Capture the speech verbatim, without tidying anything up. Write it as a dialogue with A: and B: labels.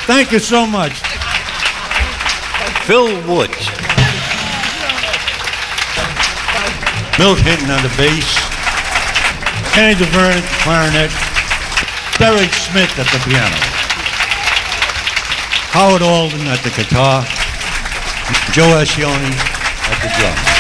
A: Thank you so much.
B: Phil Woods.
A: Milt Hinton on the bass. Kenny DeVerne at the clarinet. Derek Smith at the piano. Howard Alden at the guitar. Joe Ascione at the drums.